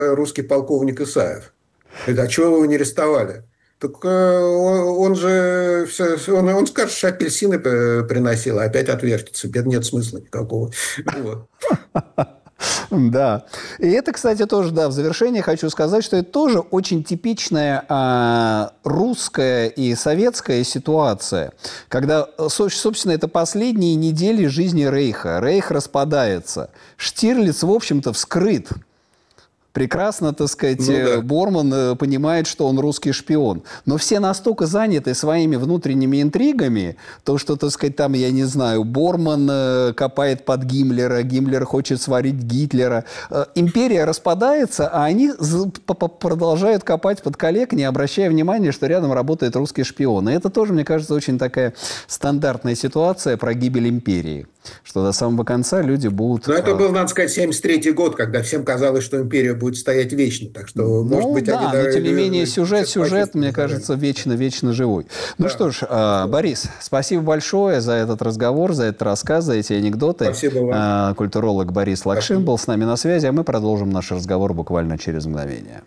русский полковник Исаев. Говорит, а чего вы его не арестовали? Так он же он скажет, что апельсины приносил, а опять отвертится. Нет смысла никакого. Вот. Да. И это, кстати, тоже, да, в завершение хочу сказать, что это тоже очень типичная русская и советская ситуация, когда, собственно, это последние недели жизни Рейха. Рейх распадается. Штирлиц, в общем-то, вскрыт. Прекрасно, так сказать, Да. Борман понимает, что он русский шпион. Но все настолько заняты своими внутренними интригами, то, что, так сказать, там, я не знаю, Борман копает под Гиммлера, Гиммлер хочет сварить Гитлера. Империя распадается, а они продолжают копать под коллег, не обращая внимания, что рядом работает русский шпион. И это тоже, мне кажется, очень такая стандартная ситуация про гибель империи. Что до самого конца люди будут... Но это был, надо сказать, 73-й год, когда всем казалось, что империя будет стоять вечно. Так что, может Ну быть, они да, но тем не менее сейчас сюжет, мне почувствовали кажется, заранее. вечно живой. Ну Да. что ж, Борис, спасибо большое за этот разговор, за этот рассказ, за эти анекдоты. Спасибо вам. Культуролог Борис Лакшин Спасибо. был с нами на связи, а мы продолжим наш разговор буквально через мгновение.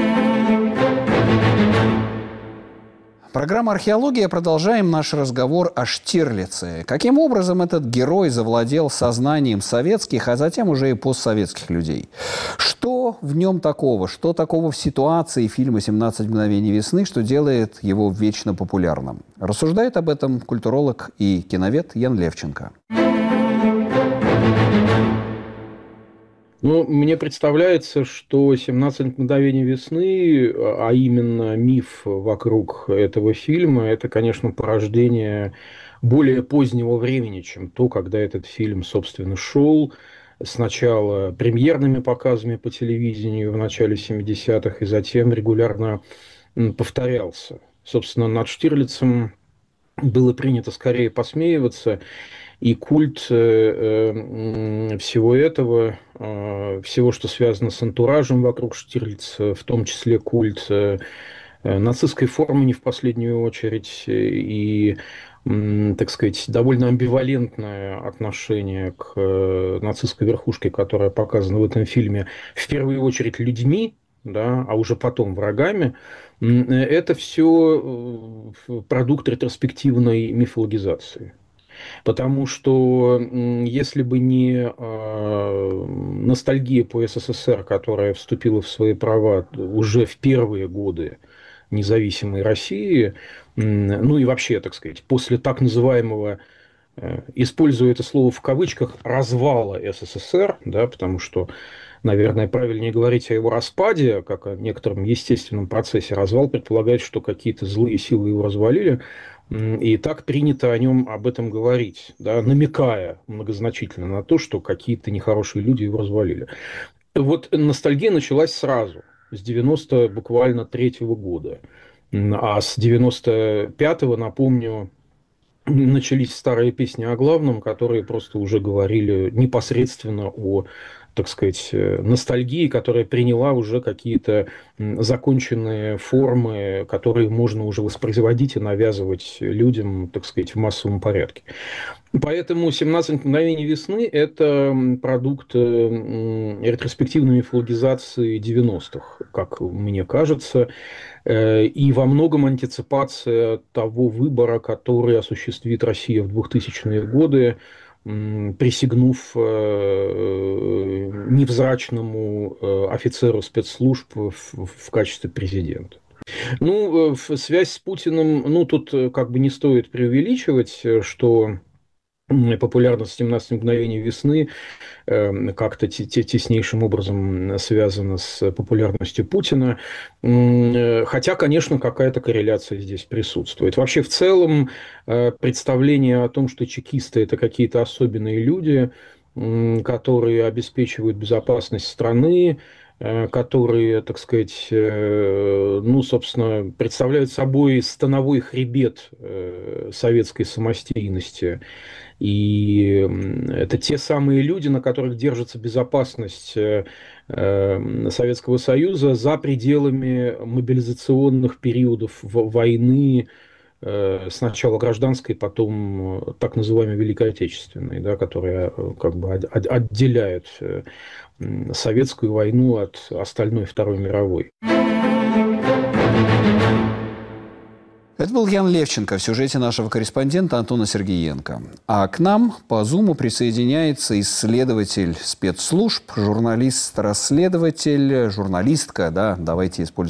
Программа «Археология». Продолжаем наш разговор о Штирлице. Каким образом этот герой завладел сознанием советских, а затем уже и постсоветских людей? Что в нем такого? Что такого в ситуации фильма «17 мгновений весны», что делает его вечно популярным? Рассуждает об этом культуролог и киновед Ян Левченко. Ну, мне представляется, что «17 мгновений весны», а именно миф вокруг этого фильма, это, конечно, порождение более позднего времени, чем то, когда этот фильм, собственно, шел. Сначала премьерными показами по телевидению в начале 70-х, и затем регулярно повторялся. Собственно, над Штирлицем было принято скорее посмеиваться, и культ всего этого, всего, что связано с антуражем вокруг Штирлица, в том числе культ нацистской формы не в последнюю очередь, и, так сказать, довольно амбивалентное отношение к нацистской верхушке, которая показана в этом фильме, в первую очередь людьми, да, а уже потом врагами, это все продукт ретроспективной мифологизации. Потому что если бы не ностальгия по СССР, которая вступила в свои права уже в первые годы независимой России, ну и вообще, так сказать, после так называемого, используя это слово в кавычках, развала СССР, да, потому что, наверное, правильнее говорить о его распаде, как о некотором естественном процессе. Развал предполагает, что какие-то злые силы его развалили, и так принято о нем об этом говорить, да, намекая многозначительно на то, что какие-то нехорошие люди его развалили. Вот ностальгия началась сразу, с 90 буквально третьего года. А с 95-го, напомню, начались старые песни о главном, которые просто уже говорили непосредственно о, так сказать, ностальгии, которая приняла уже какие-то законченные формы, которые можно уже воспроизводить и навязывать людям, так сказать, в массовом порядке. Поэтому «17 мгновений весны» – это продукт ретроспективной мифологизации 90-х, как мне кажется, и во многом антиципация того выбора, который осуществит Россия в 2000-е годы, присягнув невзрачному офицеру спецслужб в качестве президента. Ну, в связь с Путиным, ну, тут как бы не стоит преувеличивать, что популярность «17 мгновений весны» как-то теснейшим образом связана с популярностью Путина. Хотя, конечно, какая-то корреляция здесь присутствует. Вообще, в целом, представление о том, что чекисты – это какие-то особенные люди, которые обеспечивают безопасность страны, которые, так сказать, ну, собственно, представляют собой становой хребет советской самостийности. И это те самые люди, на которых держится безопасность Советского Союза за пределами мобилизационных периодов войны, сначала гражданской, потом так называемой Великой Отечественной, да, которая как бы отделяет советскую войну от остальной Второй мировой. Это был Ян Левченко в сюжете нашего корреспондента Антона Сергеенко. А к нам по Зуму присоединяется исследователь спецслужб, журналист-расследователь, журналистка, да, давайте используем